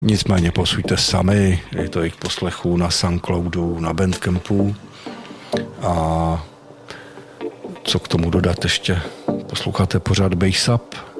Nicméně posuďte sami, je to i k poslechu na Soundcloudu, na Bandcampu. A co k tomu dodat ještě? Posloucháte pořád Bass Up?